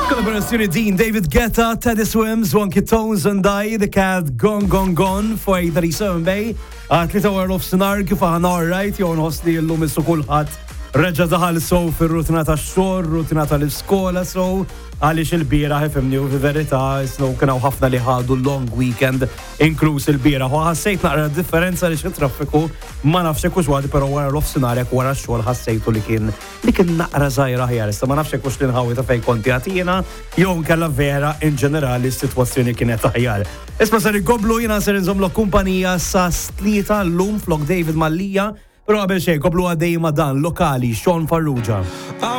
Collaborazzjoni din David Guetta, Teddy Swims, Wonky Tones and I, The Cat Gone for 837 Bay. 3 hour of sinar kif aħna alright, jew nħossli llum issu kulħadd reġa' daħal sow fir-rutina tax-xogħol, rutina tal-iskola sow għaliex il-bieraħ ifhimni u fil-verità isnu kien hawn ħafna li ħadu long weekend inkluż il-bieraħ u ħassejt naqra differenza għaliex it-traffiku ma nafx hekk hux wadi però wara l-offsinar jekk wara x-xogħol ħassejtu li kien naqra żgħira ħjar issa ma nafx hekk hux li nħawwi ta' fejn konti għatina jew nkella vera in ġenerali s-sitwazzjoni kienet aħjar. Isma' ser iggoblu jiena ser inżommlok kumpanija sa tlieta llum flok David Mallija. Pero għabel xej, koplu għaddej ma dan, lokali, Sean Farrugia.